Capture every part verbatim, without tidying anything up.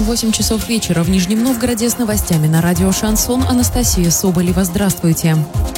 восемь часов вечера в Нижнем Новгороде с новостями на радио «Шансон». Анастасия Соболева. Здравствуйте.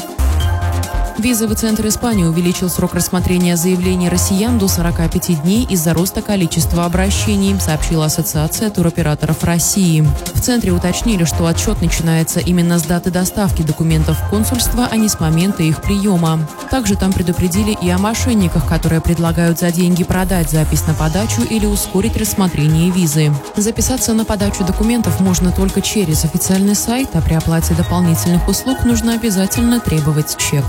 Визовый центр Испании увеличил срок рассмотрения заявлений россиян до сорока пяти дней из-за роста количества обращений, сообщила Ассоциация туроператоров России. В центре уточнили, что отчет начинается именно с даты доставки документов в консульство, а не с момента их приема. Также там предупредили и о мошенниках, которые предлагают за деньги продать запись на подачу или ускорить рассмотрение визы. Записаться на подачу документов можно только через официальный сайт, а при оплате дополнительных услуг нужно обязательно требовать чек.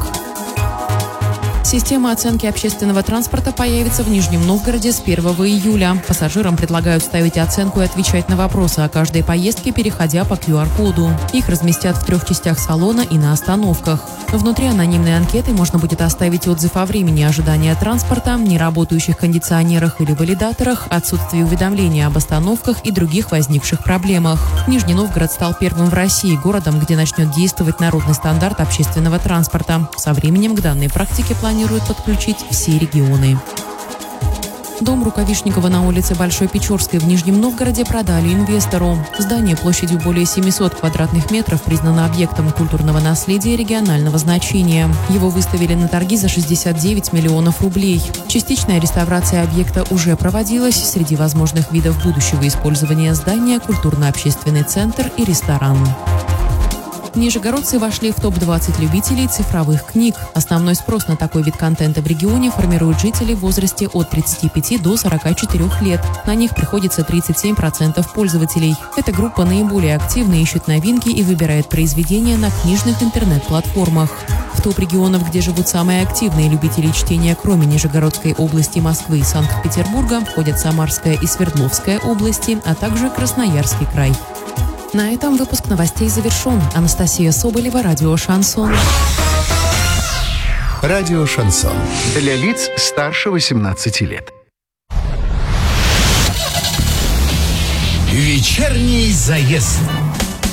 Система оценки общественного транспорта появится в Нижнем Новгороде с первого июля. Пассажирам предлагают ставить оценку и отвечать на вопросы о каждой поездке, переходя по ку ар коду. Их разместят в трех частях салона и на остановках. Внутри анонимной анкеты можно будет оставить отзыв о времени ожидания транспорта, неработающих кондиционерах или валидаторах, отсутствии уведомления об остановках и других возникших проблемах. Нижний Новгород стал первым в России городом, где начнет действовать народный стандарт общественного транспорта. Со временем к данной практике планируют подключить все регионы. Дом Рукавишникова на улице Большой Печорской в Нижнем Новгороде продали инвестору. Здание площадью более семисот квадратных метров признано объектом культурного наследия регионального значения. Его выставили на торги за шестьдесят девять миллионов рублей. Частичная реставрация объекта уже проводилась. Среди возможных видов будущего использования здания – культурно-общественный центр и ресторан. Нижегородцы вошли в топ двадцать любителей цифровых книг. Основной спрос на такой вид контента в регионе формируют жители в возрасте от тридцати пяти до сорока четырёх лет. На них приходится тридцать семь процентов пользователей. Эта группа наиболее активно ищет новинки и выбирает произведения на книжных интернет-платформах. В топ регионов, где живут самые активные любители чтения, кроме Нижегородской области, Москвы и Санкт-Петербурга, входят Самарская и Свердловская области, а также Красноярский край. На этом выпуск новостей завершен. Анастасия Соболева, радио «Шансон». Радио «Шансон». Для лиц старше восемнадцати лет. Вечерний заезд.